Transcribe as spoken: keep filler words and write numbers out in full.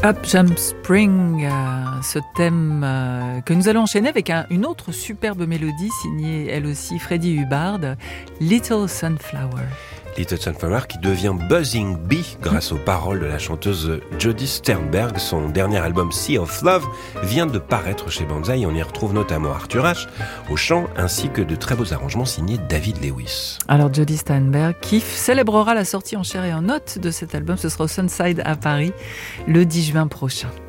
Up Jump Spring, euh, ce thème euh, que nous allons enchaîner avec un, une autre superbe mélodie signée elle aussi Freddie Hubbard, Little Sunflower. Little Sunflower qui devient Buzzing Bee grâce aux paroles de la chanteuse Jody Sternberg. Son dernier album Sea of Love vient de paraître chez Banzai. On y retrouve notamment Arthur Ashe au chant ainsi que de très beaux arrangements signés David Lewis. Alors Jody Sternberg qui célébrera la sortie en chair et en note de cet album, ce sera au Sunside à Paris le dix juin prochain.